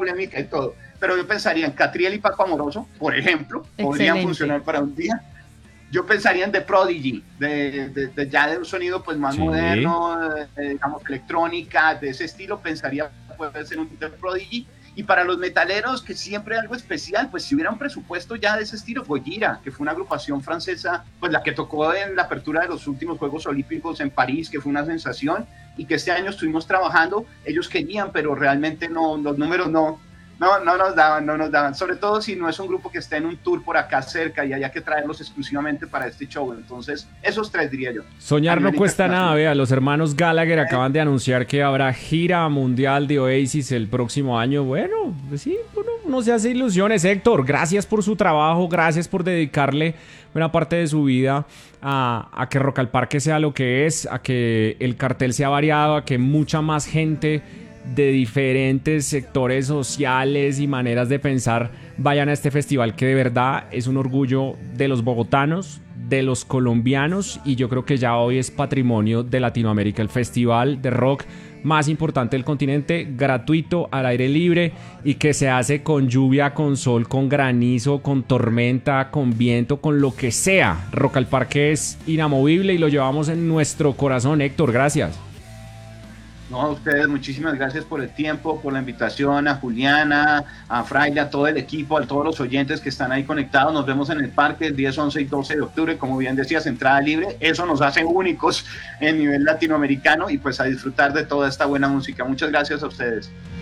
polémica y todo. Pero yo pensaría en Catriel y Paco Amoroso, por ejemplo, podrían Excelente. funcionar para un día. Yo pensaría en The Prodigy, ya de un sonido pues más Sí. moderno, digamos electrónica, de ese estilo, pensaría puede ser un The Prodigy. Y para los metaleros, que siempre hay algo especial, pues si hubiera un presupuesto ya de ese estilo, Gojira, que fue una agrupación francesa, pues la que tocó en la apertura de los últimos Juegos Olímpicos en París, que fue una sensación, y que este año estuvimos trabajando, ellos querían, pero realmente no, los números no nos daban, sobre todo si no es un grupo que está en un tour por acá cerca y haya que traerlos exclusivamente para este show. Entonces, esos tres diría yo. Soñar no cuesta nada, vea, los hermanos Gallagher acaban de anunciar que habrá gira mundial de Oasis el próximo año. Bueno, pues sí, uno se hace ilusiones. Héctor, gracias por su trabajo, gracias por dedicarle buena parte de su vida a que Rock al Parque sea lo que es, a que el cartel sea variado, a que mucha más gente de diferentes sectores sociales y maneras de pensar vayan a este festival, que de verdad es un orgullo de los bogotanos, de los colombianos, y yo creo que ya hoy es patrimonio de Latinoamérica, el festival de rock más importante del continente, gratuito, al aire libre, y que se hace con lluvia, con sol, con granizo, con tormenta, con viento, con lo que sea. Rock al Parque es inamovible y lo llevamos en nuestro corazón. Héctor, gracias. No, a ustedes, muchísimas gracias por el tiempo, por la invitación, a Juliana, a Fraile, a todo el equipo, a todos los oyentes que están ahí conectados. Nos vemos en el parque el 10, 11 y 12 de octubre, como bien decías, entrada libre. Eso nos hace únicos en nivel latinoamericano y pues a disfrutar de toda esta buena música. Muchas gracias a ustedes.